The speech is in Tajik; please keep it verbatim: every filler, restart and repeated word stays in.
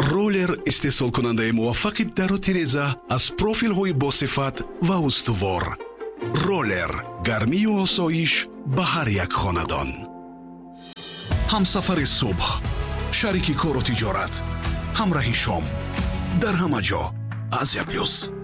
роллер истеҳсол кунандаи муваффақи дару тиреза аз профилҳои босифат ва устувор. роллер, гармию осоиш ба ҳар як хонадон. ҳамсафари субҳ, шарики кору тиҷорат, ҳамраҳи шом, дар ҳама ҷо Азия плюс.